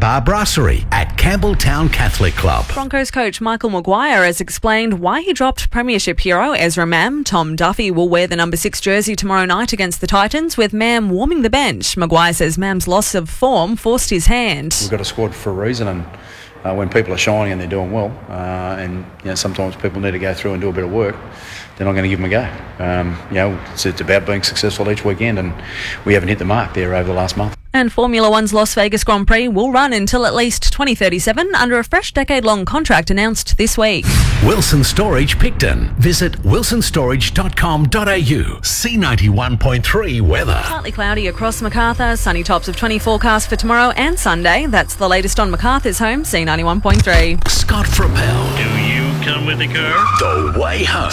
Bar Brasserie at Campbelltown Catholic Club. Broncos coach Michael Maguire has explained why he dropped Premiership hero Ezra Mam. Tom Duffy will wear the number 6 jersey tomorrow night against the Titans, with Mam warming the bench. Maguire says Mam's loss of form forced his hand. We've got a squad for a reason, and when people are shining and they're doing well, and sometimes people need to go through and do a bit of work, then I'm going to give them a go. It's about being successful each weekend, and we haven't hit the mark there over the last month. And Formula One's Las Vegas Grand Prix will run until at least 2037 under a fresh decade-long contract announced this week. Wilson Storage Picton. Visit wilsonstorage.com.au. C91.3 weather. Partly cloudy across Macarthur, sunny tops of 20 forecast for tomorrow and Sunday. That's the latest on Macarthur's home, C91.3. Scott Frappel. Do you come with the car? The way home.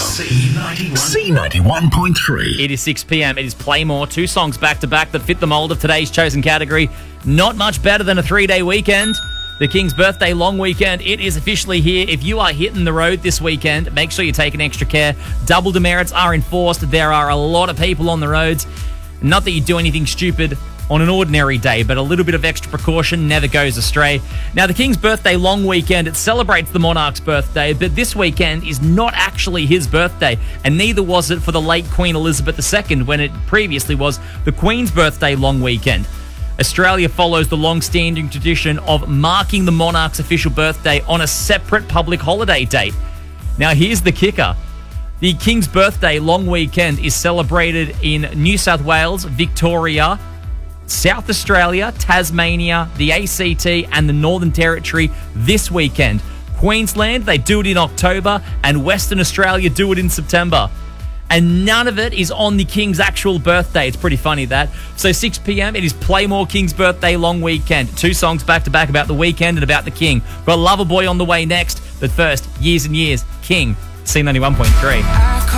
C91.3. It is 6 p.m. It is Playmore. 2 songs back-to-back that fit the mould of today's chosen category. Not much better than a 3-day weekend. The King's birthday long weekend, it is officially here. If you are hitting the road this weekend, make sure you take an extra care. Double demerits are enforced. There are a lot of people on the roads. Not that you do anything stupid on an ordinary day, but a little bit of extra precaution never goes astray. Now, the King's birthday long weekend, it celebrates the monarch's birthday, but this weekend is not actually his birthday, and neither was it for the late Queen Elizabeth II when it previously was the Queen's birthday long weekend. Australia follows the long-standing tradition of marking the monarch's official birthday on a separate public holiday date. Now, here's the kicker. The King's birthday long weekend is celebrated in New South Wales, Victoria, South Australia, Tasmania, the ACT and the Northern Territory this weekend. Queensland, they do it in October, and Western Australia do it in September. And none of it is on the King's actual birthday. It's pretty funny, that. So 6 p.m, it is Playmore King's birthday long weekend. 2 songs back-to-back about the weekend and about the King. Got Loverboy on the way next, but first, Years and Years, King, C91.3.